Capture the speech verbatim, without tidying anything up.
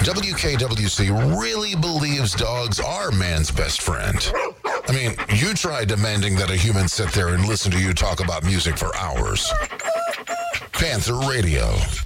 W K W C really believes dogs are man's best friend. I mean, you tried demanding that a human sit there and listen to you talk about music for hours. Panther Radio.